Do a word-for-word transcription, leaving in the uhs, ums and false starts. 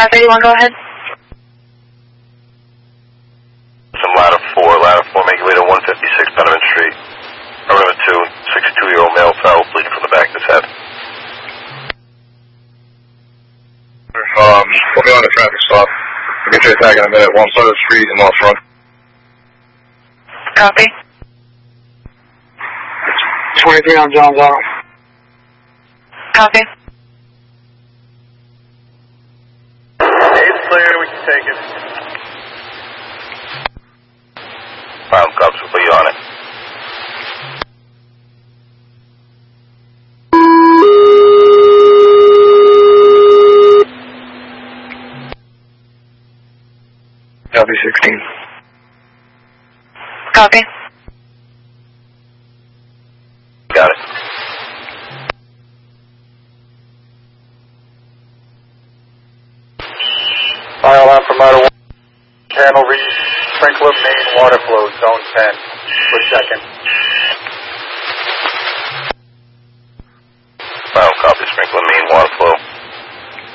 five eighty-one, go ahead. Some ladder four, ladder four, make your way to one fifty-six Donovan Street. Number two, sixty-two-year-old male fell, bleeding from the back of his head. Um, put me on the traffic stop. I'll get you a tag in a minute. One side of the street and off front. Copy. twenty-three on John's Auto. Copy. It's clear, we can take it. File cops will put you on it. W sixteen. Copy. Got it. File out from Motor one. Channel read, sprinkler main water flow, zone ten. Per second.